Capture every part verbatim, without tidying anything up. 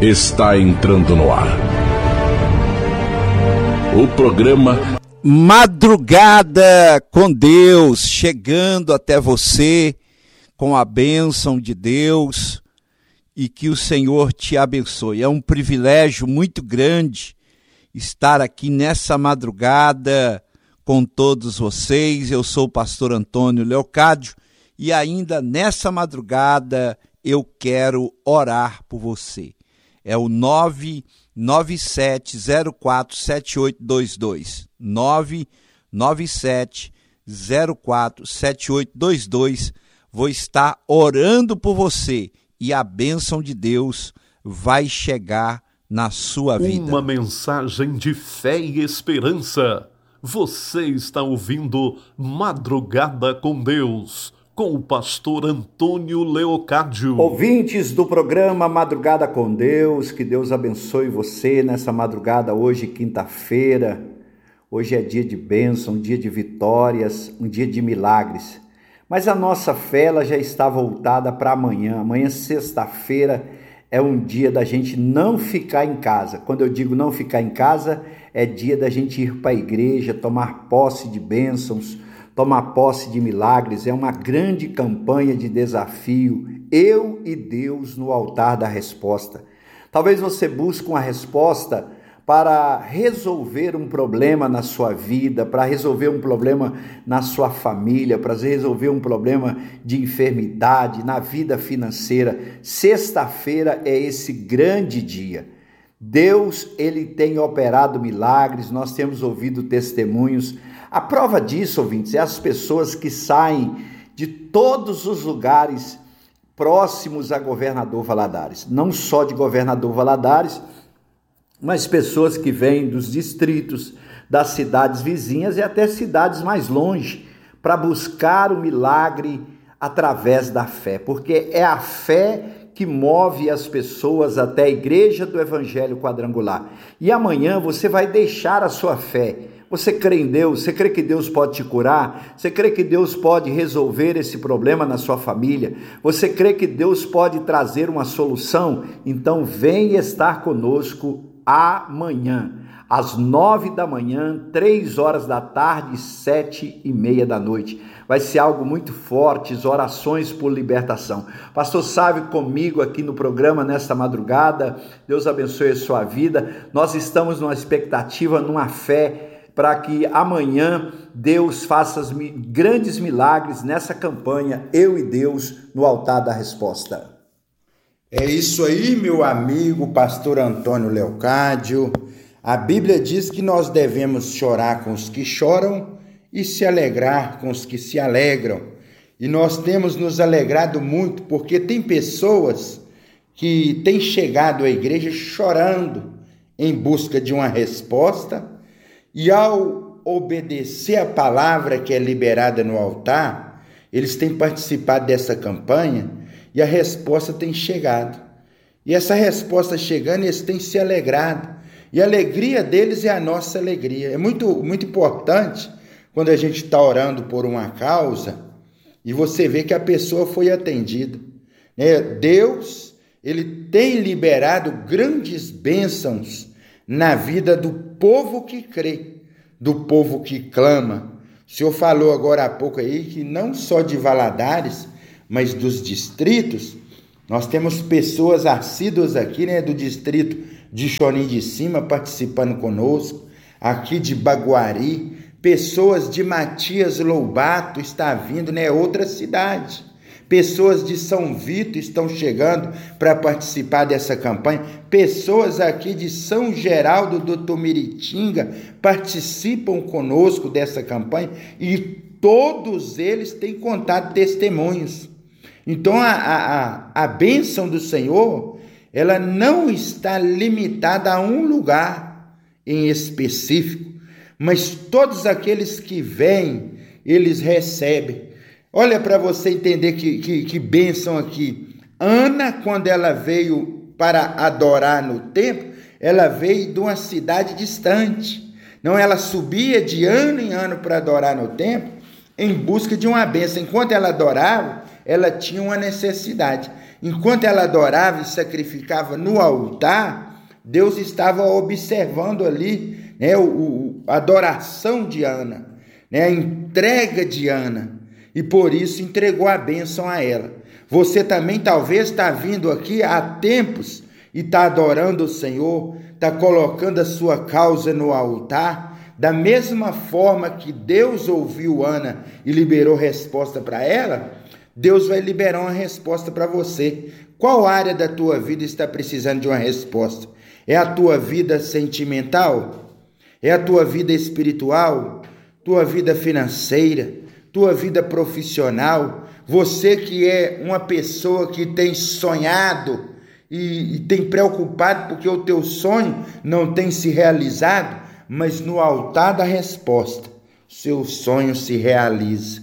está entrando no ar. O programa Madrugada com Deus, chegando até você com a bênção de Deus e que o Senhor te abençoe. É um privilégio muito grande estar aqui nessa madrugada com todos vocês. Eu sou o pastor Antônio Leocádio e ainda nessa madrugada eu quero orar por você. É o nove nove sete zero quatro sete oito dois dois, nove nove sete zero quatro sete oito dois dois. Vou estar orando por você e a bênção de Deus vai chegar na sua vida. Uma mensagem de fé e esperança. Você está ouvindo Madrugada com Deus, com o pastor Antônio Leocádio. Ouvintes do programa Madrugada com Deus, que Deus abençoe você nessa madrugada, hoje quinta-feira. Hoje é dia de bênção, um dia de vitórias, um dia de milagres. Mas a nossa fé ela já está voltada para amanhã. Amanhã, sexta-feira, é um dia da gente não ficar em casa. Quando eu digo não ficar em casa, é dia da gente ir para a igreja, tomar posse de bênçãos, tomar posse de milagres. É uma grande campanha de desafio. Eu e Deus no altar da resposta. Talvez você busque uma resposta para resolver um problema na sua vida, para resolver um problema na sua família, para resolver um problema de enfermidade, na vida financeira. Sexta-feira é esse grande dia. Deus, ele tem operado milagres, nós temos ouvido testemunhos. A prova disso, ouvintes, é as pessoas que saem de todos os lugares próximos a Governador Valadares. Não só de Governador Valadares, mas pessoas que vêm dos distritos, das cidades vizinhas e até cidades mais longe, para buscar o milagre através da fé. Porque é a fé que move as pessoas até a igreja do Evangelho Quadrangular. E amanhã você vai deixar a sua fé. Você crê em Deus? Você crê que Deus pode te curar? Você crê que Deus pode resolver esse problema na sua família? Você crê que Deus pode trazer uma solução? Então vem estar conosco amanhã, às nove da manhã, três horas da tarde, sete e meia da noite. Vai ser algo muito forte, orações por libertação. Pastor Sávio comigo aqui no programa nesta madrugada. Deus abençoe a sua vida. Nós estamos numa expectativa, numa fé, para que amanhã Deus faça os grandes milagres nessa campanha, Eu e Deus, no altar da resposta. É isso aí, meu amigo pastor Antônio Leocádio. A Bíblia diz que nós devemos chorar com os que choram e se alegrar com os que se alegram. E nós temos nos alegrado muito porque tem pessoas que têm chegado à igreja chorando em busca de uma resposta e ao obedecer a palavra que é liberada no altar, eles têm participado dessa campanha e a resposta tem chegado. E essa resposta chegando, eles têm se alegrado. E a alegria deles é a nossa alegria. É muito, muito importante quando a gente está orando por uma causa e você vê que a pessoa foi atendida. Né? Deus, ele tem liberado grandes bênçãos na vida do povo que crê, do povo que clama. O senhor falou agora há pouco aí que não só de Valadares, mas dos distritos, nós temos pessoas assíduas aqui, né, do distrito de Chonim de Cima participando conosco, aqui de Baguari, pessoas de Matias Loubato está vindo, né, outra cidade, pessoas de São Vito estão chegando para participar dessa campanha, pessoas aqui de São Geraldo do Tumiritinga participam conosco dessa campanha e todos eles têm contado testemunhos. Então, a, a, a bênção do Senhor, ela não está limitada a um lugar em específico, mas todos aqueles que vêm, eles recebem. Olha para você entender que, que, que bênção aqui. Ana, quando ela veio para adorar no templo, ela veio de uma cidade distante. Não, ela subia de ano em ano para adorar no templo, em busca de uma bênção. Enquanto ela adorava, ela tinha uma necessidade. enquanto ela adorava e sacrificava no altar, Deus estava observando ali, né, o, o, a adoração de Ana, né, a entrega de Ana, e por isso entregou a bênção a ela. Você também talvez está vindo aqui há tempos e está adorando o Senhor, está colocando a sua causa no altar, da mesma forma que Deus ouviu Ana e liberou resposta para ela, Deus vai liberar uma resposta para você. Qual área da tua vida está precisando de uma resposta? É a tua vida sentimental? É a tua vida espiritual? Tua vida financeira? Tua vida profissional? Você que é uma pessoa que tem sonhado e, e tem preocupado porque o teu sonho não tem se realizado, mas no altar da resposta, seu sonho se realiza.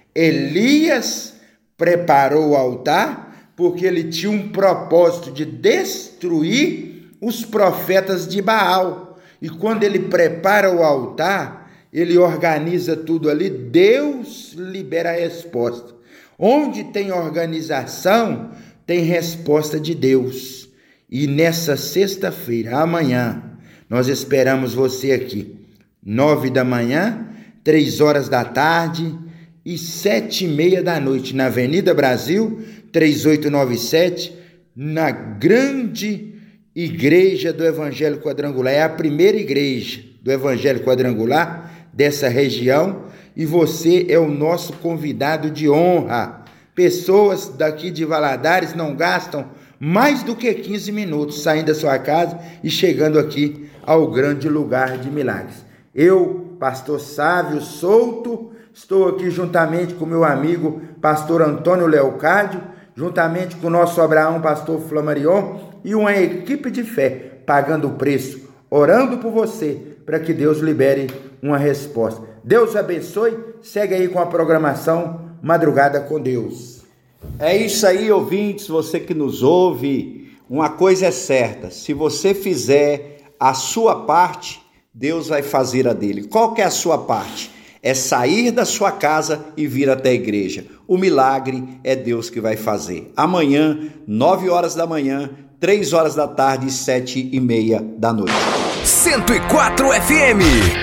Elias preparou o altar porque ele tinha um propósito de destruir os profetas de Baal. E quando ele prepara o altar, ele organiza tudo ali, Deus libera a resposta. Onde tem organização, tem resposta de Deus. E nessa sexta-feira, amanhã, nós esperamos você aqui, nove da manhã, três horas da tarde e sete e meia da noite, na Avenida Brasil, três oito nove sete, na grande igreja do Evangelho Quadrangular. É a primeira igreja do Evangelho Quadrangular dessa região e você é o nosso convidado de honra. Pessoas daqui de Valadares não gastam mais do que quinze minutos saindo da sua casa e chegando aqui ao grande lugar de milagres. Eu, pastor Sávio Souto, estou aqui juntamente com meu amigo pastor Antônio Leocádio, juntamente com o nosso Abraão, pastor Flamarion, e uma equipe de fé, pagando o preço, orando por você, para que Deus libere uma resposta. Deus abençoe, segue aí com a programação Madrugada com Deus. É isso aí, ouvintes, você que nos ouve, uma coisa é certa, se você fizer a sua parte, Deus vai fazer a dele. Qual que é a sua parte? É sair da sua casa e vir até a igreja. O milagre é Deus que vai fazer. Amanhã, nove horas da manhã, três horas da tarde e sete e meia da noite. cento e quatro F M,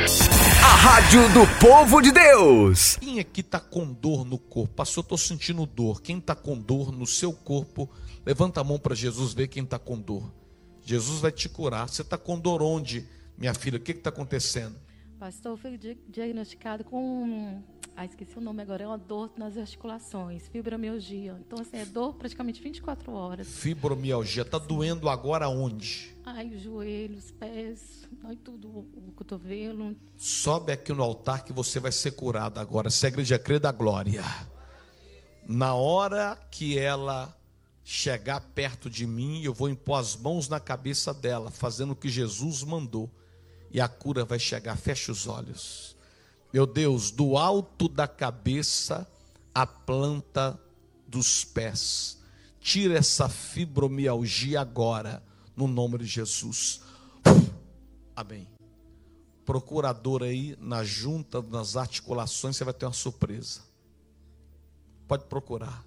a rádio do povo de Deus. Quem aqui está com dor no corpo? Pastor, eu estou sentindo dor. Quem está com dor no seu corpo, levanta a mão para Jesus ver quem está com dor. Jesus vai te curar. Você está com dor onde, minha filha? O que está acontecendo? Pastor, eu fui diagnosticado com, ah, esqueci o nome agora, é uma dor nas articulações, fibromialgia. Então, assim, é dor praticamente vinte e quatro horas. Fibromialgia, está doendo agora onde? Ai, os joelhos, os pés, ai, tudo, o cotovelo. Sobe aqui no altar que você vai ser curado agora. Se a igreja crê, dá glória. Na hora que ela chegar perto de mim, eu vou impor as mãos na cabeça dela, fazendo o que Jesus mandou. E a cura vai chegar. Feche os olhos. Meu Deus, do alto da cabeça à planta dos pés. Tira essa fibromialgia agora, no nome de Jesus. Amém. Procurador aí, na junta, nas articulações, você vai ter uma surpresa. Pode procurar.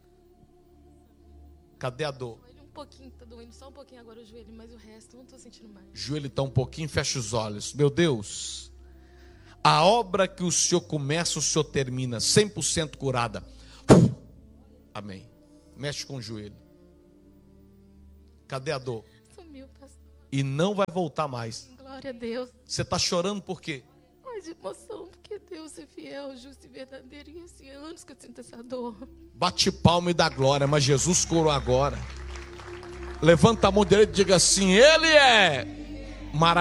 Cadê a dor? Um pouquinho, tá doendo só um pouquinho agora o joelho, mas o resto não tô sentindo mais. Joelho está um pouquinho, fecha os olhos. Meu Deus, a obra que o Senhor começa, o Senhor termina, cem por cento curada. Amém. Mexe com o joelho. Cadê a dor? Sumiu, pastor. E não vai voltar mais. Glória a Deus. Você está chorando por quê? Ai, de emoção, porque Deus é fiel, justo e verdadeiro. E assim, há anos que eu sinto essa dor. Bate palma e dá glória, mas Jesus curou agora. Levanta a mão direita e diga assim: Ele é maravilhoso.